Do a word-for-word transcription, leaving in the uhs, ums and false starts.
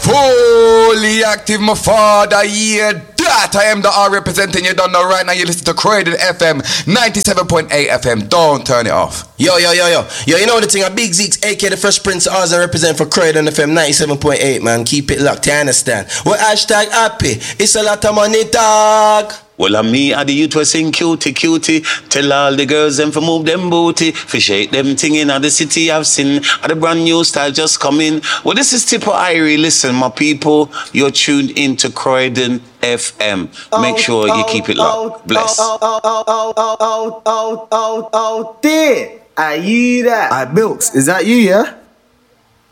Fully active, my father, yeah, that I am the R representing. You don't know right now. You listen to Croydon F M, ninety-seven point eight F M. Don't turn it off. Yo, yo, yo, yo. Yo, you know the thing, a Big Zeeks, aka the Fresh Prince of Oz, I represent for Croydon F M ninety-seven point eight, man. Keep it locked, you understand? Well, hashtag happy. It's a lot of money, dog. Well, I'm me, I the youth was sing cutie, cutie. Tell all the girls them for move them booty. For shake them thing in the city I've seen. And the brand new style just coming. Well, this is Tipo Irie. Listen, my people, you're tuned into Croydon F M. Make sure you keep it locked. Bless. Oh, oh, oh, oh, oh, oh, oh, oh, oh, dear. Are you there? Alright, Bilks, is that you, yeah?